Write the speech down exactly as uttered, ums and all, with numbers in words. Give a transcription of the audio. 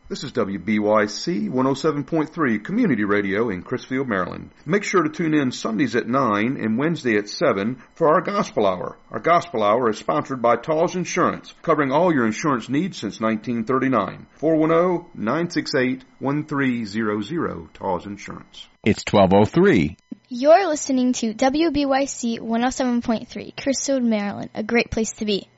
This is W B Y C one oh seven point three Community Radio in Crisfield, Maryland. Make sure to tune in Sundays at nine and Wednesday at seven for our Gospel Hour. Our Gospel Hour is sponsored by Tall's Insurance, covering all your insurance needs since nineteen thirty-nine. four one zero, nine six eight, one three zero zero, Tall's Insurance. It's twelve oh three. You're listening to W B Y C one oh seven point three, Crisfield, Maryland, a great place to be.